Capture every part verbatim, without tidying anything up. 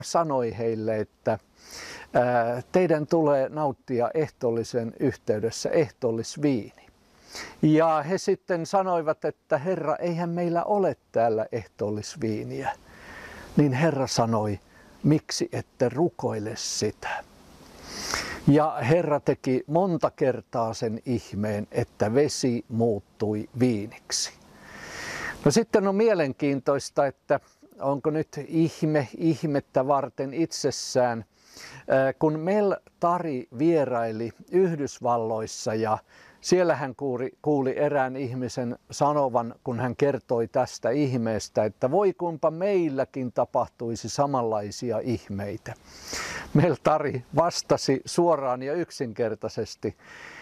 sanoi heille, että teidän tulee nauttia ehtoollisen yhteydessä ehtoollisviini. Ja he sitten sanoivat, että Herra, eihän meillä ole täällä ehtoollisviiniä. Niin Herra sanoi, miksi ette rukoile sitä? Ja Herra teki monta kertaa sen ihmeen, että vesi muuttui viiniksi. No sitten on mielenkiintoista, että onko nyt ihme ihmettä varten itsessään, kun Mel-Tari vieraili Yhdysvalloissa ja siellä hän kuuli, kuuli erään ihmisen sanovan, kun hän kertoi tästä ihmeestä, että voi kumpa meilläkin tapahtuisi samanlaisia ihmeitä. Mel-Tari vastasi suoraan ja yksinkertaisesti,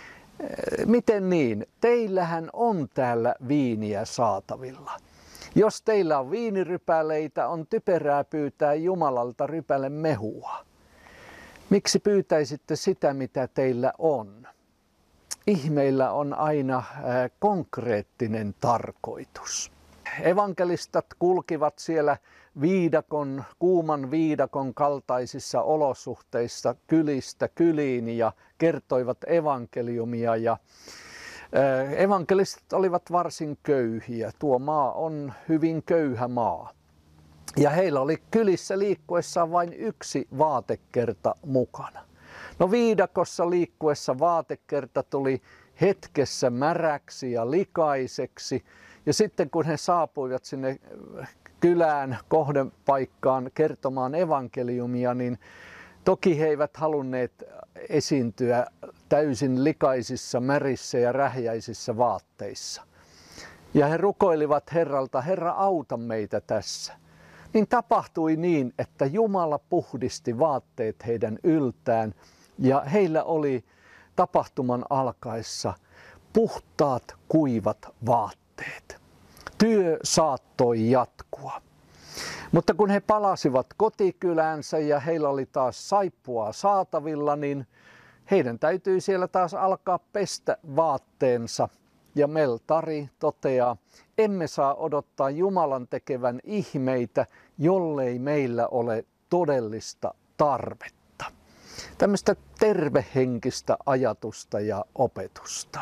miten niin? Teillähän on täällä viiniä saatavilla. Jos teillä on viinirypäleitä, on typerää pyytää Jumalalta rypäle mehua. Miksi pyytäisitte sitä, mitä teillä on? Ihmeillä on aina konkreettinen tarkoitus. Evankelistat kulkivat siellä viidakon, kuuman viidakon kaltaisissa olosuhteissa kylistä kyliin ja kertoivat evankeliumia. Ja evankelistat olivat varsin köyhiä. Tuo maa on hyvin köyhä maa. Ja heillä oli kylissä liikkuessaan vain yksi vaatekerta mukana. No viidakossa liikkuessa vaatekerta tuli hetkessä märäksi ja likaiseksi. Ja sitten kun he saapuivat sinne kylään kohdepaikkaan kertomaan evankeliumia, niin toki he eivät halunneet esiintyä täysin likaisissa, märissä ja rähjäisissä vaatteissa. Ja he rukoilivat Herralta, Herra auta meitä tässä. Niin tapahtui niin, että Jumala puhdisti vaatteet heidän yltään ja heillä oli tapahtuman alkaessa puhtaat kuivat vaatteet. Työ saattoi jatkua. Mutta kun he palasivat kotikyläänsä ja heillä oli taas saippua saatavilla, niin heidän täytyi siellä taas alkaa pestä vaatteensa. Ja Mel-Tari toteaa, emme saa odottaa Jumalan tekevän ihmeitä, jollei meillä ole todellista tarvetta. Tämmöistä tervehenkistä ajatusta ja opetusta.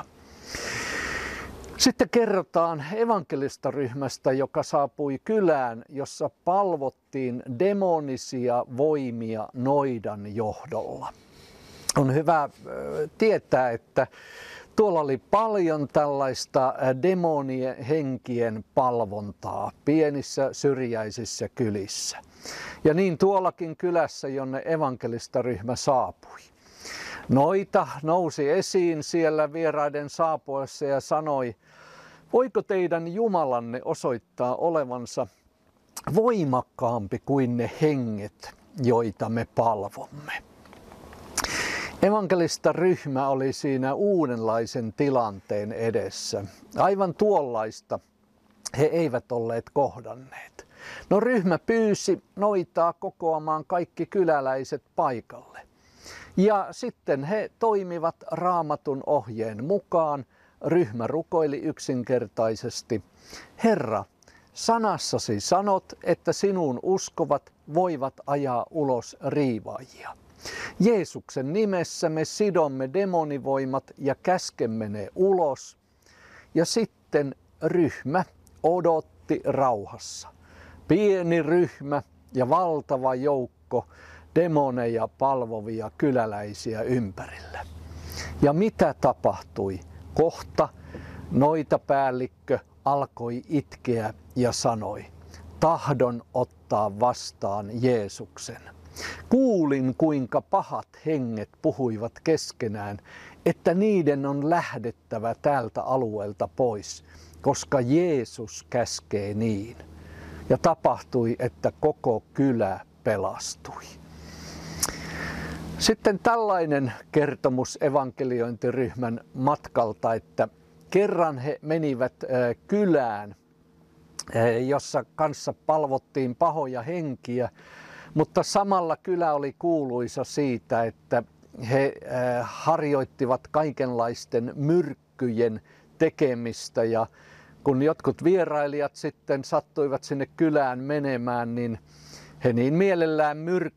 Sitten kerrotaan evankelistaryhmästä, joka saapui kylään, jossa palvottiin demonisia voimia noidan johdolla. On hyvä tietää, että tuolla oli paljon tällaista demonien henkien palvontaa pienissä syrjäisissä kylissä. Ja niin tuollakin kylässä, jonne evankelistaryhmä saapui. Noita nousi esiin siellä vieraiden saapuessa ja sanoi, voiko teidän Jumalanne osoittaa olevansa voimakkaampi kuin ne henget, joita me palvomme? Evankelistaryhmä oli siinä uudenlaisen tilanteen edessä. Aivan tuollaista he eivät olleet kohdanneet. No ryhmä pyysi noitaa kokoamaan kaikki kyläläiset paikalle. Ja sitten he toimivat Raamatun ohjeen mukaan. Ryhmä rukoili yksinkertaisesti, Herra, sanassasi sanot, että sinun uskovat voivat ajaa ulos riivaajia. Jeesuksen nimessä me sidomme demonivoimat ja käskemme ne ulos. Ja sitten ryhmä odotti rauhassa. Pieni ryhmä ja valtava joukko demoneja palvovia kyläläisiä ympärillä. Ja mitä tapahtui? Kohta noitapäällikkö alkoi itkeä ja sanoi, tahdon ottaa vastaan Jeesuksen. Kuulin, kuinka pahat henget puhuivat keskenään, että niiden on lähdettävä tältä alueelta pois, koska Jeesus käskee niin. Ja tapahtui, että koko kylä pelastui. Sitten tällainen kertomus evankeliointiryhmän matkalta, että kerran he menivät kylään, jossa kanssa palvottiin pahoja henkiä, mutta samalla kylä oli kuuluisa siitä, että he harjoittivat kaikenlaisten myrkkyjen tekemistä ja kun jotkut vierailijat sitten sattuivat sinne kylään menemään, niin He niin mielellään myr-